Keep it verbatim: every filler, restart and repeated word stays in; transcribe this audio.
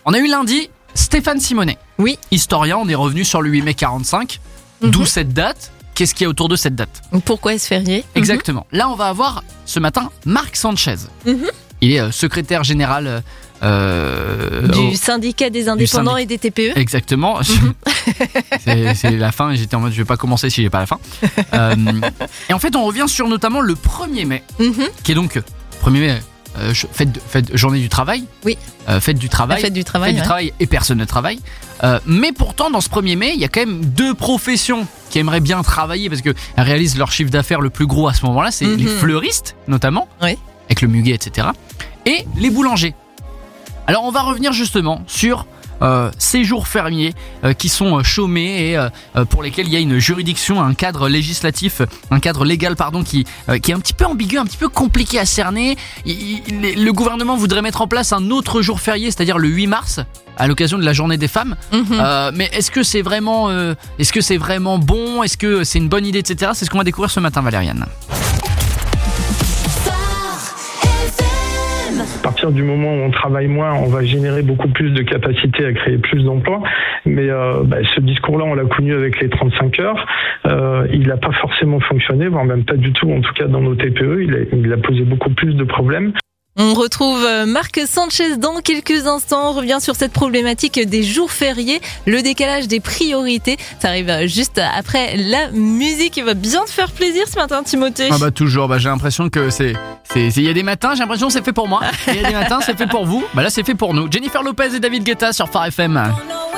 On a eu lundi Stéphane Simonet. Oui. Historien, on est revenu sur le huit mai quarante-cinq. Mm-hmm. D'où cette date. Qu'est-ce qu'il y a autour de cette date ? Pourquoi est-ce férié ? Exactement. Mm-hmm. Là, on va avoir ce matin Marc Sanchez. Mm-hmm. Il est euh, secrétaire général euh, du au, syndicat des indépendants syndic... et des T P E. Exactement. Mm-hmm. c'est, c'est la fin et j'étais en mode je vais pas commencer si j'ai pas la fin. euh, et en fait, on revient sur notamment le premier mai, mm-hmm. qui est donc premier mai. Euh, fête, de, fête journée du travail. Oui. Euh, fête du travail. La fête du travail. Fête ouais. du travail et personne ne travaille. Euh, mais pourtant, dans ce premier mai, il y a quand même deux professions qui aimeraient bien travailler parce qu'elles réalisent leur chiffre d'affaires le plus gros à ce moment-là. C'est mm-hmm. les fleuristes, notamment, oui. avec le muguet, et cetera. Et les boulangers. Alors, on va revenir justement sur euh, ces jours fériés euh, qui sont chômés et euh, pour lesquels il y a une juridiction, un cadre législatif, un cadre légal pardon qui euh, qui est un petit peu ambigu, un petit peu compliqué à cerner. Il, il, le gouvernement voudrait mettre en place un autre jour férié, c'est-à-dire le huit mars, à l'occasion de la Journée des femmes. Mmh. Euh, mais est-ce que c'est vraiment, euh, est-ce que c'est vraiment bon ? Est-ce que c'est une bonne idée, et cetera. C'est ce qu'on va découvrir ce matin, Valériane. À partir du moment où on travaille moins, on va générer beaucoup plus de capacité à créer plus d'emplois. Mais euh, bah, ce discours-là, on l'a connu avec les trente-cinq heures. Euh, il n'a pas forcément fonctionné, voire même pas du tout, en tout cas dans nos T P E. Il a, il a posé beaucoup plus de problèmes. On retrouve Marc Sanchez dans quelques instants. On revient sur cette problématique des jours fériés, le décalage des priorités. Ça arrive juste après la musique. Il va bien te faire plaisir ce matin, Timothée. Ah bah toujours, bah j'ai l'impression que c'est... Il y a des matins, j'ai l'impression que c'est fait pour moi. Il y a des matins, c'est fait pour vous. Bah là, c'est fait pour nous. Jennifer Lopez et David Guetta sur Phare F M.